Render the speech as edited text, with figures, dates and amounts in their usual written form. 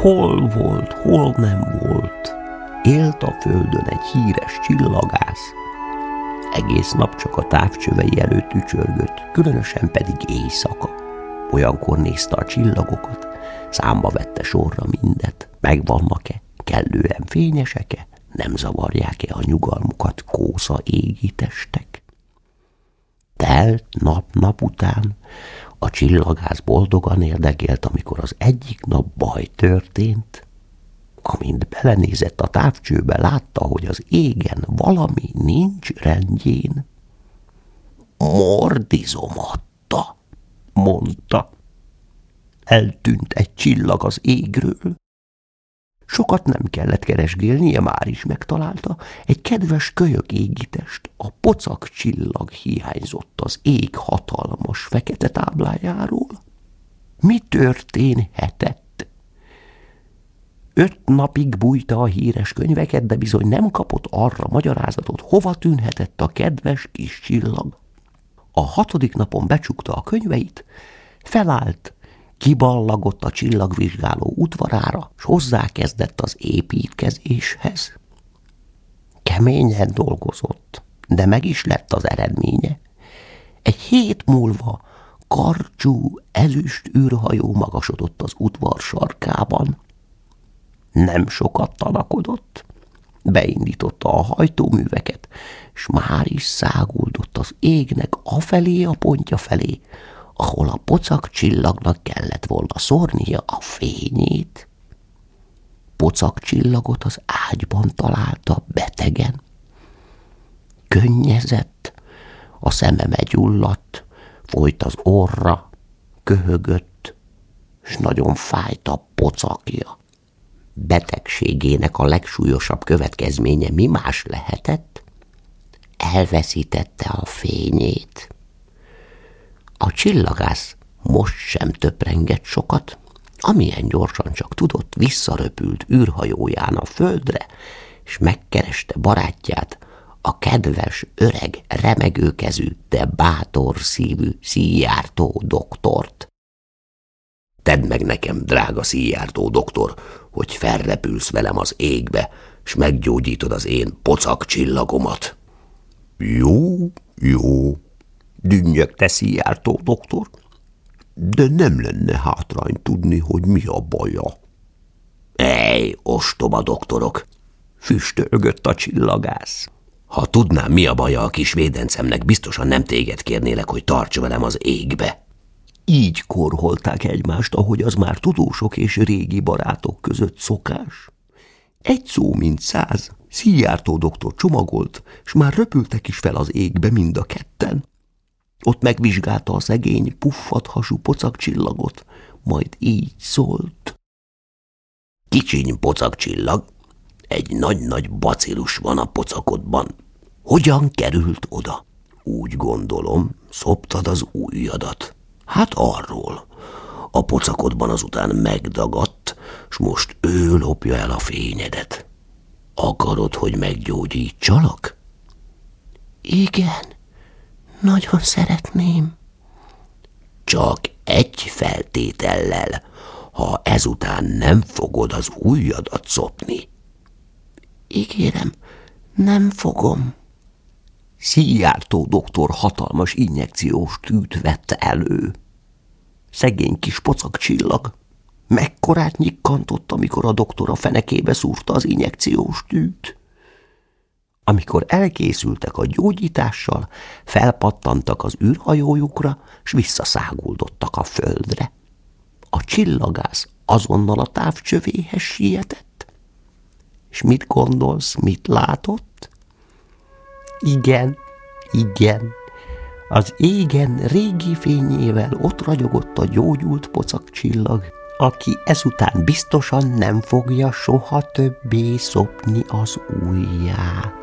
Hol volt, hol nem volt, élt a földön egy híres csillagász. Egész nap csak a távcsövei előtt tücsörgött, különösen pedig éjszaka. Olyankor nézte a csillagokat, számba vette sorra mindet, megvannak-e, kellően fényesek-e, nem zavarják-e a nyugalmukat kósza égi testek. Telt nap után a csillagász boldogan érdekélt, amikor az egyik nap baj történt. Amint belenézett a távcsőbe, látta, hogy az égen valami nincs rendjén. Mordizomatta, mondta. Eltűnt egy csillag az égről. Sokat nem kellett keresgélnie, már is megtalálta. Egy kedves kölyök égitest, a pocak csillag hiányzott az ég hatalmas fekete táblájáról. Mi történhetett? 5 napig bújta a híres könyveket, de bizony nem kapott arra magyarázatot, hova tűnhetett a kedves kis csillag. A 6. napon becsukta a könyveit, felállt, kiballagott a csillagvizsgáló udvarára, s hozzákezdett az építkezéshez. Keményen dolgozott, de meg is lett az eredménye. Egy hét múlva karcsú, ezüst űrhajó magasodott az udvar sarkában. Nem sokat tanakodott, beindította a hajtóműveket, s már is száguldott az égnek afelé a pontja felé, ahol a pocak csillagnak kellett volna szórnia a fényét. Pocak csillagot az ágyban találta betegen. Könnyezett, a szeme meggyulladt, folyt az orra, köhögött, s nagyon fájt a pocakja. Betegségének a legsúlyosabb következménye mi más lehetett? Elveszítette a fényét. A csillagász most sem töprengett sokat, amilyen gyorsan csak tudott, visszaröpült űrhajóján a földre, és megkereste barátját, a kedves, öreg, remegőkezű, de bátor szívű Szijjártó doktort. Tedd meg nekem, drága Szijjártó doktor, hogy felrepülsz velem az égbe, s meggyógyítod az én pocak csillagomat. Jó, dünnyögte Szijjártó doktor, de nem lenne hátrány tudni, hogy mi a baja. Ej, ostoba doktorok, füstölgött a csillagász. Ha tudnám, mi a baja a kis védencemnek, biztosan nem téged kérnélek, hogy tarts velem az égbe. Így korholták egymást, ahogy az már tudósok és régi barátok között szokás. Egy szó mint 100, Szijjártó doktor csomagolt, s már röpültek is fel az égbe mind a ketten. Ott megvizsgálta a szegény, puffat hasú pocakcsillagot, majd így szólt. Kicsiny pocakcsillag, egy nagy-nagy bacillus van a pocakodban. Hogyan került oda? Úgy gondolom, szoptad az ujjadat. Hát arról. A pocakodban azután megdagadt, s most ő lopja el a fényedet. Akarod, hogy meggyógyítsalak? Igen, nagyon szeretném. Csak egy feltétellel, ha ezután nem fogod az ujjadat szopni. Ígérem, nem fogom. Szijjártó doktor hatalmas injekciós tűt vett elő. Szegény kis pocakcsillag mekkorát nyikkantott, amikor a doktor a fenekébe szúrta az injekciós tűt. Amikor elkészültek a gyógyítással, felpattantak az űrhajójukra, s visszaszáguldottak a földre. A csillagász azonnal a távcsövéhez sietett. És mit gondolsz, mit látott? Igen, az égen régi fényével ott ragyogott a gyógyult pocakcsillag, aki ezután biztosan nem fogja soha többé szopni az ujját.